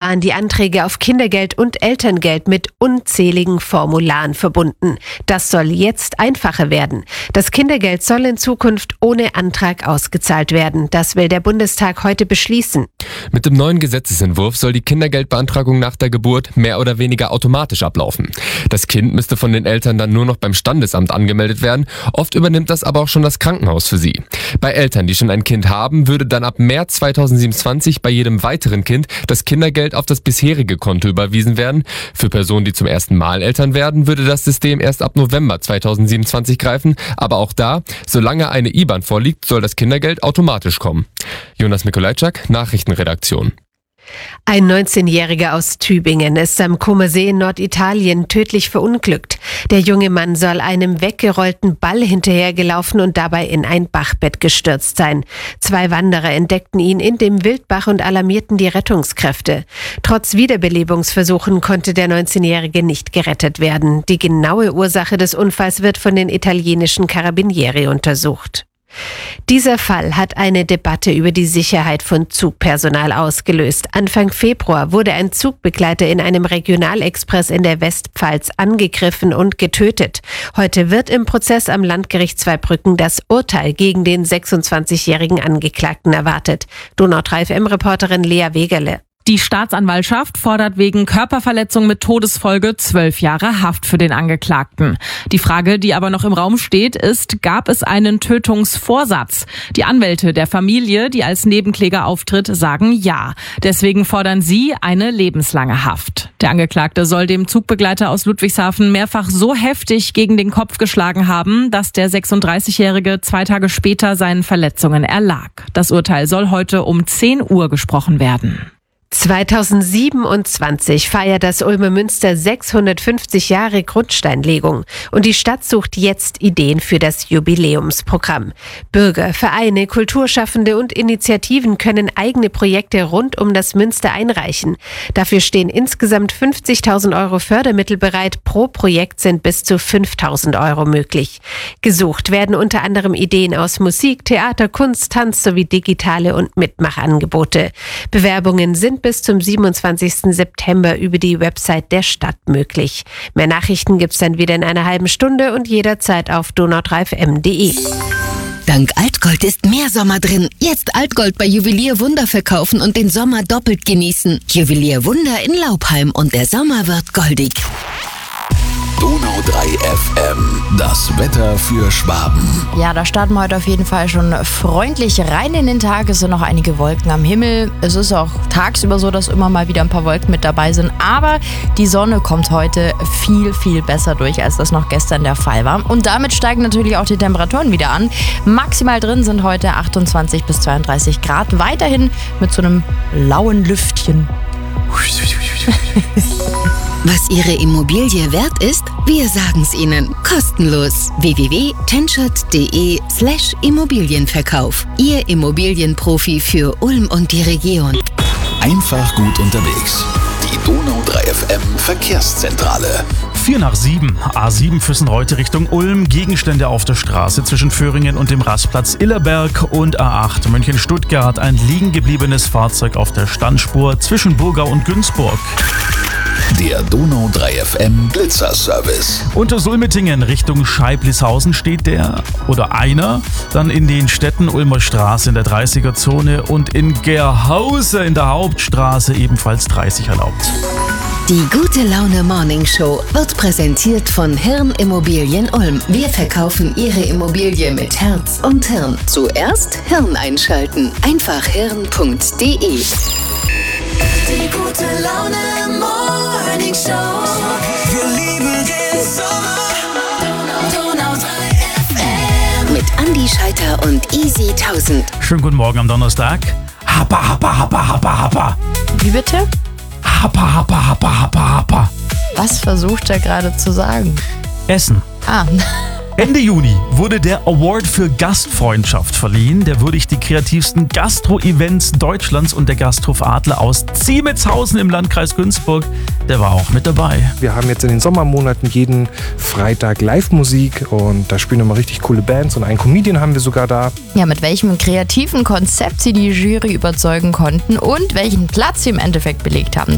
waren die Anträge auf Kindergeld und Elterngeld mit unzähligen Formularen verbunden. Das soll jetzt einfacher werden. Das Kindergeld soll in Zukunft ohne Antrag ausgezahlt werden. Das will der Bundestag heute beschließen. Mit dem neuen Gesetzesentwurf soll die Kindergeldbeantragung nach der Geburt mehr oder weniger automatisch ablaufen. Das Kind müsste von den Eltern dann nur noch beim Standesamt angemeldet werden. Oft übernimmt das aber auch schon das Krankenhaus für sie. Bei Eltern, die schon ein Kind haben, würde dann ab März 2027 bei jedem weiteren Kind das Kindergeld auf das bisherige Konto überwiesen werden. Für Personen, die zum ersten Mal Eltern werden, würde das System erst ab November 2027 greifen. Aber auch da, solange eine IBAN vorliegt, soll das Kindergeld automatisch kommen. Jonas Mikolajczak, Nachrichtenredaktion. Ein 19-Jähriger aus Tübingen ist am Comersee in Norditalien tödlich verunglückt. Der junge Mann soll einem weggerollten Ball hinterhergelaufen und dabei in ein Bachbett gestürzt sein. 2 Wanderer entdeckten ihn in dem Wildbach und alarmierten die Rettungskräfte. Trotz Wiederbelebungsversuchen konnte der 19-Jährige nicht gerettet werden. Die genaue Ursache des Unfalls wird von den italienischen Carabinieri untersucht. Dieser Fall hat eine Debatte über die Sicherheit von Zugpersonal ausgelöst. Anfang Februar wurde ein Zugbegleiter in einem Regionalexpress in der Westpfalz angegriffen und getötet. Heute wird im Prozess am Landgericht Zweibrücken das Urteil gegen den 26-jährigen Angeklagten erwartet. Donau 3 FM-Reporterin Lea Wegerle. Die Staatsanwaltschaft fordert wegen Körperverletzung mit Todesfolge 12 Jahre Haft für den Angeklagten. Die Frage, die aber noch im Raum steht, ist, gab es einen Tötungsvorsatz? Die Anwälte der Familie, die als Nebenkläger auftritt, sagen ja. Deswegen fordern sie eine lebenslange Haft. Der Angeklagte soll dem Zugbegleiter aus Ludwigshafen mehrfach so heftig gegen den Kopf geschlagen haben, dass der 36-Jährige 2 Tage später seinen Verletzungen erlag. Das Urteil soll heute um 10 Uhr gesprochen werden. 2027 feiert das Ulmer Münster 650 Jahre Grundsteinlegung und die Stadt sucht jetzt Ideen für das Jubiläumsprogramm. Bürger, Vereine, Kulturschaffende und Initiativen können eigene Projekte rund um das Münster einreichen. Dafür stehen insgesamt 50.000 Euro Fördermittel bereit. Pro Projekt sind bis zu 5.000 Euro möglich. Gesucht werden unter anderem Ideen aus Musik, Theater, Kunst, Tanz sowie digitale und Mitmachangebote. Bewerbungen sind bis zum 27. September über die Website der Stadt möglich. Mehr Nachrichten gibt's dann wieder in einer halben Stunde und jederzeit auf donau3fm.de. Dank Altgold ist mehr Sommer drin. Jetzt Altgold bei Juwelier Wunder verkaufen und den Sommer doppelt genießen. Juwelier Wunder in Laubheim und der Sommer wird goldig. Donau 3 FM, das Wetter für Schwaben. Ja, da starten wir heute auf jeden Fall schon freundlich rein in den Tag. Es sind noch einige Wolken am Himmel. Es ist auch tagsüber so, dass immer mal wieder ein paar Wolken mit dabei sind. Aber die Sonne kommt heute viel, viel besser durch, als das noch gestern der Fall war. Und damit steigen natürlich auch die Temperaturen wieder an. Maximal drin sind heute 28 bis 32 Grad. Weiterhin mit so einem lauen Lüftchen. Was Ihre Immobilie wert ist, wir sagen's Ihnen. Kostenlos. www.tenschert.de/Immobilienverkauf. Ihr Immobilienprofi für Ulm und die Region. Einfach gut unterwegs. Die Donau 3 FM Verkehrszentrale. 7:04. A7 Füssen-Reute Richtung Ulm. Gegenstände auf der Straße zwischen Föhringen und dem Rastplatz Illerberg und A8 München-Stuttgart. Ein liegen gebliebenes Fahrzeug auf der Standspur zwischen Burgau und Günzburg. Der Donau 3 FM Blitzerservice. Unter Sulmetingen Richtung Scheiblishausen steht einer dann in den Städten Ulmer Straße in der 30er-Zone und in Gerhause in der Hauptstraße ebenfalls 30 erlaubt. Die Gute Laune Morning Show wird präsentiert von Hirn Immobilien Ulm. Wir verkaufen Ihre Immobilie mit Herz und Hirn. Zuerst Hirn einschalten. Einfach hirn.de. Die Gute Laune Morning Show. Wir lieben den Sommer. Donau 3 FM. Mit Andi Scheiter und Easy 1000. Schönen guten Morgen am Donnerstag. Happa, happa, happa, happa, happa. Wie bitte? Happa, happa, happa, happa, happa. Was versucht er gerade zu sagen? Essen. Ende Juni wurde der Award für Gastfreundschaft verliehen. Der würdigt die kreativsten Gastro-Events Deutschlands und der Gasthof Adler aus Ziemetshausen im Landkreis Günzburg, der war auch mit dabei. Wir haben jetzt in den Sommermonaten jeden Freitag Live-Musik und da spielen immer richtig coole Bands und einen Comedian haben wir sogar da. Ja, mit welchem kreativen Konzept sie die Jury überzeugen konnten und welchen Platz sie im Endeffekt belegt haben.